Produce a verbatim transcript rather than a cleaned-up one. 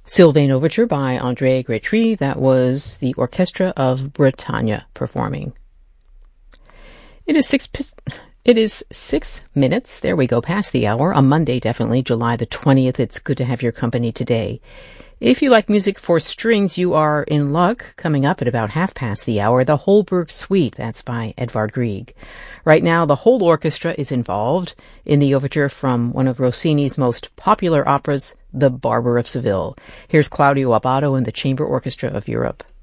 Sylvain Overture by André Grétry. That was the Orchestra of Bretagne performing. It is six... It is six minutes. There we go, past the hour. On Monday, definitely, July the twentieth. It's good to have your company today. If you like music for strings, you are in luck. Coming up at about half past the hour, the Holberg Suite. That's by Edvard Grieg. Right now, the whole orchestra is involved in the overture from one of Rossini's most popular operas, The Barber of Seville. Here's Claudio Abbado and the Chamber Orchestra of Europe.